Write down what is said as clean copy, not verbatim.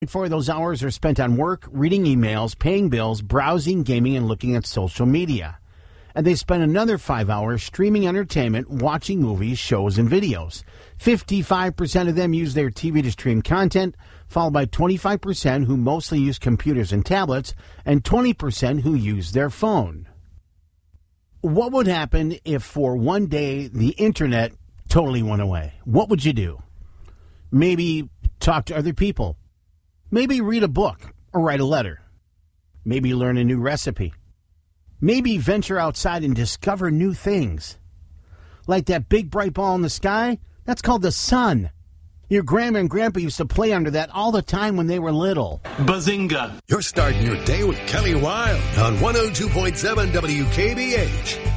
4 of those hours are spent on work, reading emails, paying bills, browsing, gaming, and looking at social media. And they spend another 5 hours streaming entertainment, watching movies, shows, and videos. 55% of them use their TV to stream content, followed by 25% who mostly use computers and tablets, and 20% who use their phone. What would happen if for one day the internet totally went away? What would you do? Maybe talk to other people. Maybe read a book or write a letter. Maybe learn a new recipe. Maybe venture outside and discover new things. Like that big bright ball in the sky, that's called the sun. Your grandma and grandpa used to play under that all the time when they were little. Bazinga. You're starting your day with Kelly Wilde on 102.7 WKBH.